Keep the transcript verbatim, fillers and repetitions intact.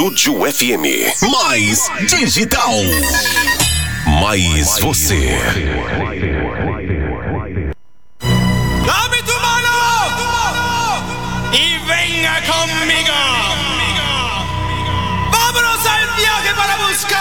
Estúdio F M. Mais digital. Mais você. Dame tu mano y venga conmigo. Vámonos al viaje para buscar